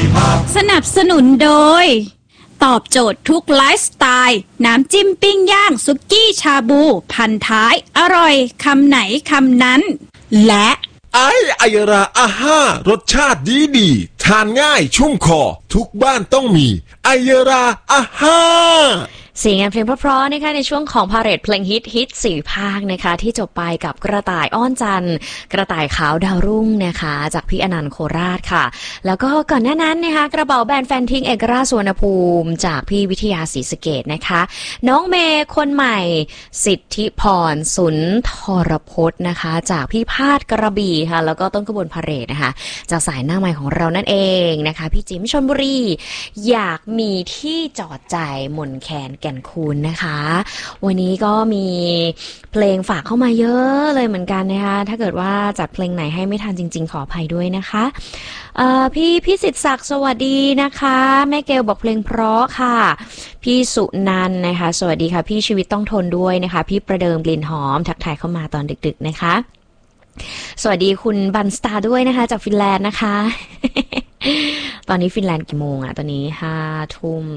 สนับสนุนโดยตอบโจทย์ทุกไลฟ์สไตล์น้ำจิ้มปิ้งย่างสุกี้ชาบูพันท้ายอร่อยคำไหนคำนั้นและไอราอาห้ารสชาติดีทานง่ายชุ่มคอทุกบ้านต้องมีไอราอาห้าเสียงเพลงเพราะๆนะคะในช่วงของพาเหรดเพลงฮิต4ภาคนะคะที่จบไปกับกระต่ายอ้อนจันทร์กระต่ายขาวดาวรุ่งนะคะจากพี่อนันต์โคราชค่ะแล้วก็ก่อนหน้านั้นนะคะกระเป๋าแบรนด์แฟนทิ้งเอกราชสุวรรณภูมิจากพี่วิทยาศรีสะเกษนะคะน้องเมย์คนใหม่สิทธิพรสุนทรพจน์นะคะจากพี่พาดกระบี่ค่ะแล้วก็ต้นขบวนพาเหรดนะคะจากสายหน้าใหม่ของเรานั่นเองนะคะพี่จิ๋มชลบุรีอยากมีที่จอดใจมนแคนแก่นคูณนะคะวันนี้ก็มีเพลงฝากเข้ามาเยอะเลยเหมือนกันนะคะถ้าเกิดว่าจัดเพลงไหนให้ไม่ทันจริงๆขออภัยด้วยนะคะพี่พิสิทธิ์ศักดิ์สวัสดีนะคะแม่เกลบอกเพลงเพราะค่ะพี่สุนันท์นะคะสวัสดีค่ะพี่ชีวิตต้องทนด้วยนะคะพี่ประเดิมกลิ่นหอมทักทายเข้ามาตอนดึกๆนะคะสวัสดีคุณบันสตาร์ด้วยนะคะจากฟินแลนด์นะคะ ตอนนี้ฟินแลนด์กี่โมงอะตอนนี้5 ทุ่ม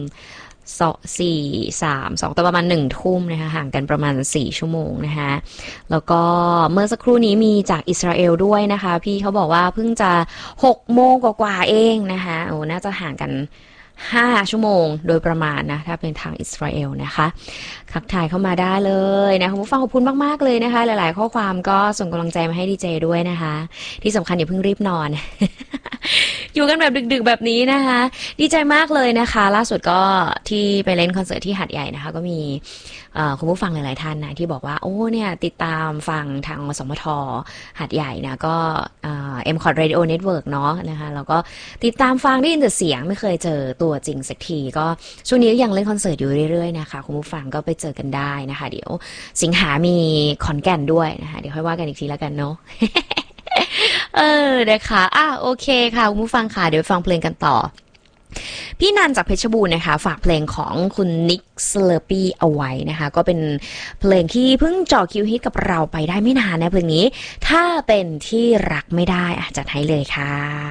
4-3-2แต่ประมาณ1 ทุ่มนะคะห่างกันประมาณ4 ชั่วโมงนะคะแล้วก็เมื่อสักครู่นี้มีจากอิสราเอลด้วยนะคะพี่เขาบอกว่าเพิ่งจะ6 โมงกว่าๆเองนะคะโอ้น่าจะห่างกัน5 ชั่วโมงโดยประมาณนะถ้าเป็นทางอิสราเอลนะคะทักทายเข้ามาได้เลยนะคุณผู้ฟังขอบคุณมากๆเลยนะคะหลายๆข้อความก็ส่งกำลังใจมาให้ดีเจด้วยนะคะที่สำคัญอย่าเพิ่งรีบนอน อยู่กันแบบดึกๆแบบนี้นะคะดีใจมากเลยนะคะล่าสุดก็ที่ไปเล่นคอนเสิร์ตที่หาดใหญ่นะคะก็มีคุณผู้ฟังหลายๆท่านนะที่บอกว่าโอ้เนี่ยติดตามฟังทางสมทหาดใหญ่นะก็MCOT Radio Network เนาะนะคะแล้วก็ติดตามฟังได้ยินแต่เสียงไม่เคยเจอตัวจริงสักทีก็ช่วงนี้ยังเล่นคอนเสิร์ตอยู่เรื่อยๆนะคะคุณผู้ฟังก็ไปเจอกันได้นะคะเดี๋ยวสิงหามีขอนแก่นด้วยนะคะเดี๋ยวค่อยว่ากันอีกทีแล้วกันเนาะ นะคะโอเคค่ะคุณผู้ฟังค่ะเดี๋ยวฟังเพลงกันต่อพี่นันจากเพชรบูรณ์นะคะฝากเพลงของคุณนิกสเลอร์ปี้เอาไว้นะคะก็เป็นเพลงที่เพิ่งจ่อคิวฮิตกับเราไปได้ไม่นานนะเพลงนี้ถ้าเป็นที่รักไม่ได้จัดให้เลยค่ะ